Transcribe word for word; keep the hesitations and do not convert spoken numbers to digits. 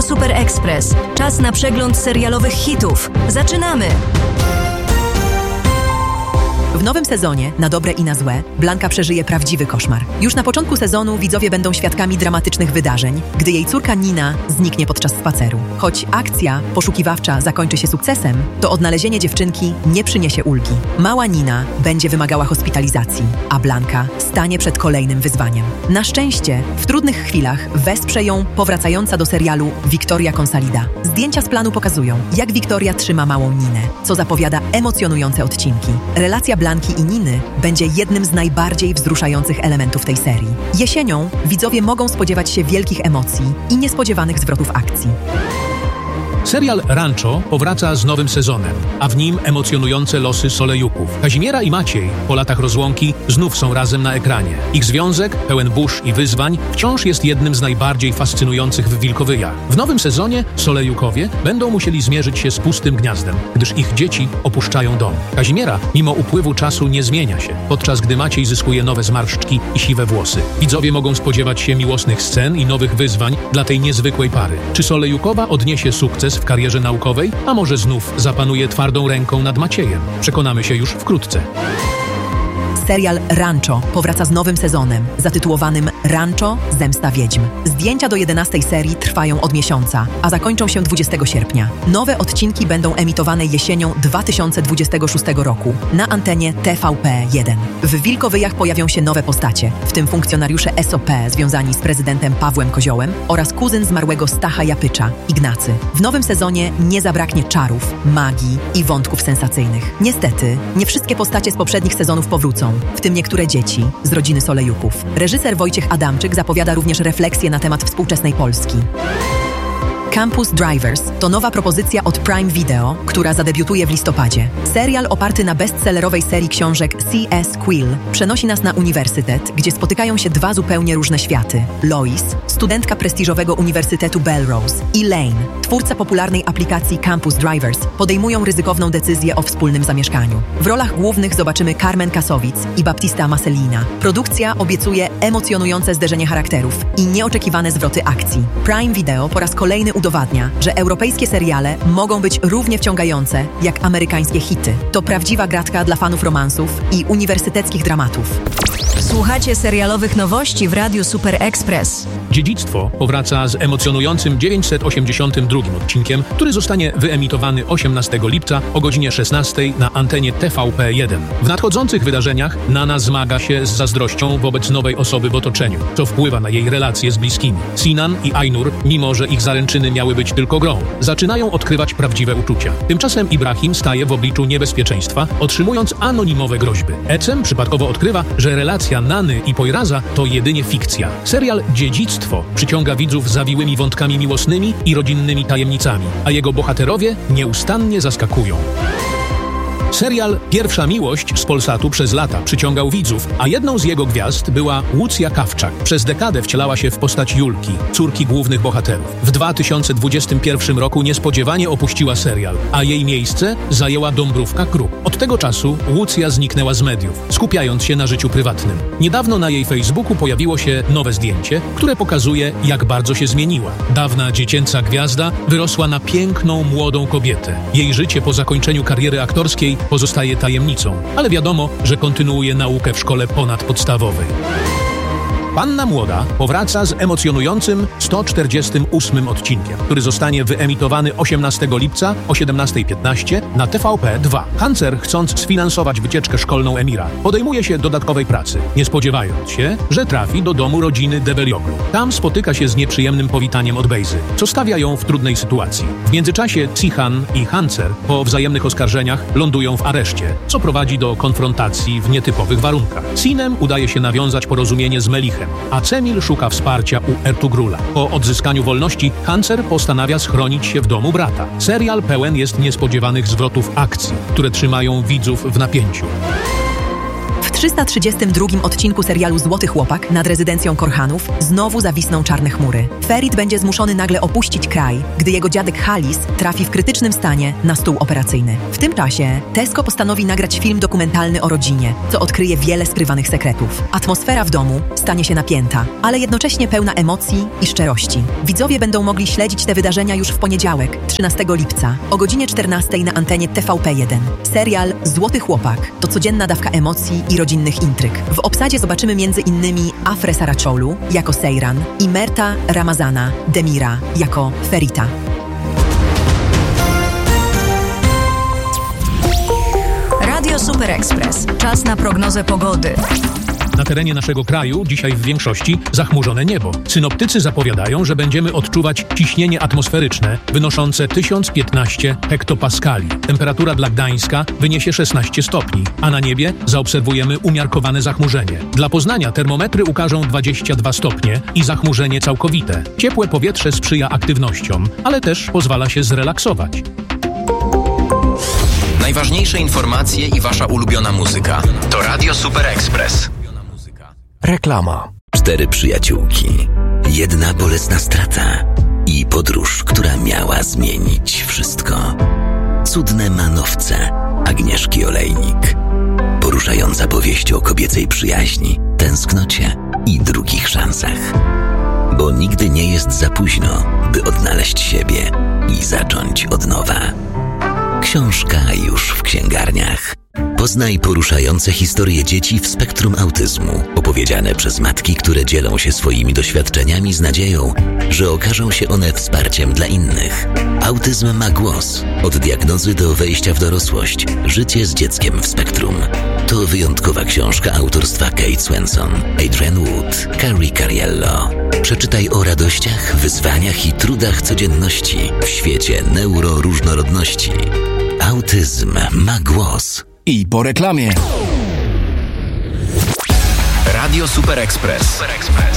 Super Express. Czas na przegląd serialowych hitów. Zaczynamy! W nowym sezonie, na dobre i na złe, Blanka przeżyje prawdziwy koszmar. Już na początku sezonu widzowie będą świadkami dramatycznych wydarzeń, gdy jej córka Nina zniknie podczas spaceru. Choć akcja poszukiwawcza zakończy się sukcesem, to odnalezienie dziewczynki nie przyniesie ulgi. Mała Nina będzie wymagała hospitalizacji, a Blanka stanie przed kolejnym wyzwaniem. Na szczęście, w trudnych chwilach wesprze ją powracająca do serialu Victoria Consalida. Zdjęcia z planu pokazują, jak Victoria trzyma małą Ninę, co zapowiada emocjonujące odcinki. Relacja Blanki i Niny będzie jednym z najbardziej wzruszających elementów tej serii. Jesienią widzowie mogą spodziewać się wielkich emocji i niespodziewanych zwrotów akcji. Serial Rancho powraca z nowym sezonem, a w nim emocjonujące losy Solejuków. Kazimiera i Maciej po latach rozłąki znów są razem na ekranie. Ich związek, pełen burz i wyzwań, wciąż jest jednym z najbardziej fascynujących w Wilkowyjach. W nowym sezonie Solejukowie będą musieli zmierzyć się z pustym gniazdem, gdyż ich dzieci opuszczają dom. Kazimiera, mimo upływu czasu, nie zmienia się, podczas gdy Maciej zyskuje nowe zmarszczki i siwe włosy. Widzowie mogą spodziewać się miłosnych scen i nowych wyzwań dla tej niezwykłej pary. Czy Solejukowa odniesie sukces w karierze naukowej, a może znów zapanuje twardą ręką nad Maciejem? Przekonamy się już wkrótce. Serial Rancho powraca z nowym sezonem, zatytułowanym Rancho – Zemsta Wiedźm. Zdjęcia do jedenastej serii trwają od miesiąca, a zakończą się dwudziestego sierpnia. Nowe odcinki będą emitowane jesienią dwa tysiące dwudziestego szóstego roku na antenie T V P jeden. W Wilkowyjach pojawią się nowe postacie, w tym funkcjonariusze S O P związani z prezydentem Pawłem Koziołem oraz kuzyn zmarłego Stacha Japycza, Ignacy. W nowym sezonie nie zabraknie czarów, magii i wątków sensacyjnych. Niestety, nie wszystkie postacie z poprzednich sezonów powrócą, w tym niektóre dzieci z rodziny Solejuków. Reżyser Wojciech Adamczyk zapowiada również refleksję na temat współczesnej Polski. Campus Drivers to nowa propozycja od Prime Video, która zadebiutuje w listopadzie. Serial oparty na bestsellerowej serii książek C S Quill przenosi nas na uniwersytet, gdzie spotykają się dwa zupełnie różne światy. Lois, studentka prestiżowego Uniwersytetu Belrose, i Lane, twórca popularnej aplikacji Campus Drivers, podejmują ryzykowną decyzję o wspólnym zamieszkaniu. W rolach głównych zobaczymy Carmen Kasowic i Baptista Masselina. Produkcja obiecuje emocjonujące zderzenie charakterów i nieoczekiwane zwroty akcji. Prime Video po raz kolejny udowadnia, że europejskie seriale mogą być równie wciągające jak amerykańskie hity. To prawdziwa gratka dla fanów romansów i uniwersyteckich dramatów. Słuchacie serialowych nowości w Radiu Super Express. Dziedzictwo powraca z emocjonującym dziewięćset osiemdziesiątym drugim odcinkiem, który zostanie wyemitowany osiemnastego lipca o godzinie szesnastej na antenie T V P jeden. W nadchodzących wydarzeniach Nana zmaga się z zazdrością wobec nowej osoby w otoczeniu, co wpływa na jej relacje z bliskimi. Sinan i Ainur, mimo że ich zaręczyny miały być tylko grą, zaczynają odkrywać prawdziwe uczucia. Tymczasem Ibrahim staje w obliczu niebezpieczeństwa, otrzymując anonimowe groźby. Ecem przypadkowo odkrywa, że relacja Nany i Poiraza to jedynie fikcja. Serial Dziedzictwo przyciąga widzów zawiłymi wątkami miłosnymi i rodzinnymi tajemnicami, a jego bohaterowie nieustannie zaskakują. Serial Pierwsza Miłość z Polsatu przez lata przyciągał widzów, a jedną z jego gwiazd była Łucja Kawczak. Przez dekadę wcielała się w postać Julki, córki głównych bohaterów. W dwa tysiące dwudziestym pierwszym roku niespodziewanie opuściła serial, a jej miejsce zajęła Dąbrówka Kruk. Od tego czasu Łucja zniknęła z mediów, skupiając się na życiu prywatnym. Niedawno na jej Facebooku pojawiło się nowe zdjęcie, które pokazuje, jak bardzo się zmieniła. Dawna dziecięca gwiazda wyrosła na piękną, młodą kobietę. Jej życie po zakończeniu kariery aktorskiej pozostaje tajemnicą, ale wiadomo, że kontynuuje naukę w szkole ponadpodstawowej. Panna Młoda powraca z emocjonującym sto czterdziestym ósmym odcinkiem, który zostanie wyemitowany osiemnastego lipca o siedemnastej piętnaście na T V P dwa. Hancer, chcąc sfinansować wycieczkę szkolną Emira, podejmuje się dodatkowej pracy, nie spodziewając się, że trafi do domu rodziny Debelioglu. Tam spotyka się z nieprzyjemnym powitaniem od Bejzy, co stawia ją w trudnej sytuacji. W międzyczasie Cihan i Hancer po wzajemnych oskarżeniach lądują w areszcie, co prowadzi do konfrontacji w nietypowych warunkach. Sinem udaje się nawiązać porozumienie z Melichem, a Cemil szuka wsparcia u Ertugrula. Po odzyskaniu wolności Hancer postanawia schronić się w domu brata. Serial pełen jest niespodziewanych zwrotów akcji, które trzymają widzów w napięciu. trzysta trzydziestym drugim odcinku serialu Złoty Chłopak nad rezydencją Korhanów znowu zawisną czarne chmury. Ferit będzie zmuszony nagle opuścić kraj, gdy jego dziadek Halis trafi w krytycznym stanie na stół operacyjny. W tym czasie Tesco postanowi nagrać film dokumentalny o rodzinie, co odkryje wiele skrywanych sekretów. Atmosfera w domu stanie się napięta, ale jednocześnie pełna emocji i szczerości. Widzowie będą mogli śledzić te wydarzenia już w poniedziałek, trzynastego lipca, o godzinie czternastej na antenie T V P jeden. Serial Złoty Chłopak to codzienna dawka emocji i rodzinnych intryg. W obsadzie zobaczymy między innymi Afrę Saraczolu jako Seyran i Merta Ramazana Demira jako Ferita. Radio Super Express. Czas na prognozę pogody. Na terenie naszego kraju dzisiaj w większości zachmurzone niebo. Synoptycy zapowiadają, że będziemy odczuwać ciśnienie atmosferyczne wynoszące tysiąc piętnaście hektopaskali. Temperatura dla Gdańska wyniesie szesnaście stopni, a na niebie zaobserwujemy umiarkowane zachmurzenie. Dla Poznania termometry ukażą dwadzieścia dwa stopnie i zachmurzenie całkowite. Ciepłe powietrze sprzyja aktywnościom, ale też pozwala się zrelaksować. Najważniejsze informacje i wasza ulubiona muzyka to Radio Super Express. Reklama. Cztery przyjaciółki, jedna bolesna strata i podróż, która miała zmienić wszystko. Cudne manowce Agnieszki Olejnik. Poruszająca powieść o kobiecej przyjaźni, tęsknocie i drugich szansach. Bo nigdy nie jest za późno, by odnaleźć siebie i zacząć od nowa. Książka już w księgarniach. Poznaj poruszające historie dzieci w spektrum autyzmu, opowiedziane przez matki, które dzielą się swoimi doświadczeniami z nadzieją, że okażą się one wsparciem dla innych. Autyzm ma głos. Od diagnozy do wejścia w dorosłość. Życie z dzieckiem w spektrum. To wyjątkowa książka autorstwa Kate Swenson, Adrian Wood, Carrie Cariello. Przeczytaj o radościach, wyzwaniach i trudach codzienności w świecie neuroróżnorodności. Autyzm ma głos. I po reklamie. Radio Super Express.